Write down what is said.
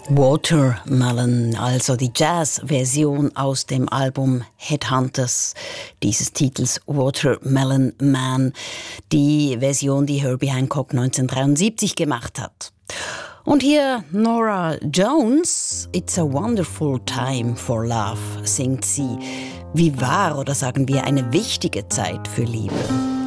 Watermelon, also die Jazz-Version aus dem Album Headhunters dieses Titels Watermelon Man, die Version, die Herbie Hancock 1973 gemacht hat. Und hier Norah Jones, It's a Wonderful Time for Love, singt sie. Wie wahr oder sagen wir eine wichtige Zeit für Liebe.